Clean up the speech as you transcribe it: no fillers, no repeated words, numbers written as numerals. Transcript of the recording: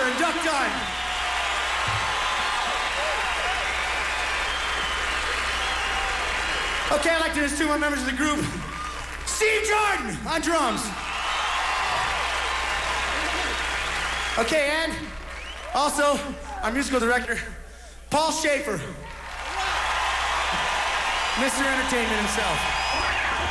and Duck Time. Okay, I'd like to introduce two more members of the group. Steve Jordan on drums. Okay, and also our musical director, Paul Schaefer. Mr. Entertainment himself.